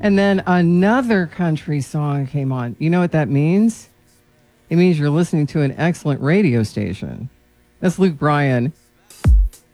And then another country song came on. You know what that means? It means you're listening to an excellent radio station. That's Luke Bryan